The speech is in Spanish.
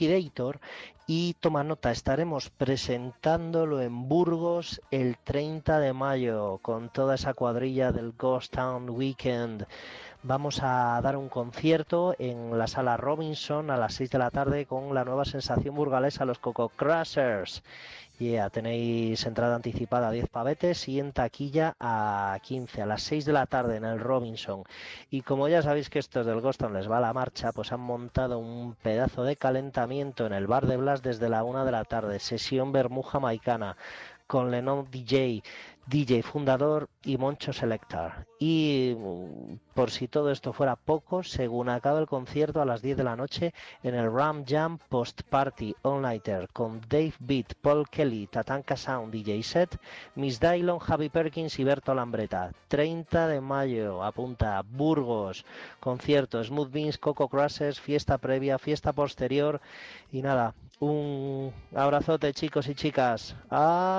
Liquidator. Y toma nota, estaremos presentándolo en Burgos el 30 de mayo con toda esa cuadrilla del Ghost Town Weekend. Vamos a dar un concierto en la sala Robinson a las 6 de la tarde con la nueva sensación burgalesa, los Coco Crushers. Tenéis entrada anticipada a 10 pavetes y en taquilla a 15, a las 6 de la tarde en el Robinson. Y como ya sabéis que estos del Ghost Town les va la marcha, pues han montado un pedazo de calentamiento en el bar de Blas desde la 1 de la tarde, sesión vermú jamaicana, con Lennon DJ fundador y Moncho Selector. Y por si todo esto fuera poco, según acaba el concierto a las 10 de la noche en el Ram Jam Post Party All-Nighter con Dave Beat, Paul Kelly, Tatanka Sound DJ Set, Miss Dylon, Javi Perkins y Berto Lambreta. 30 de mayo, apunta, Burgos, concierto, Smooth Beans, Coco Crushers, fiesta previa, fiesta posterior y nada, un abrazote chicos y chicas.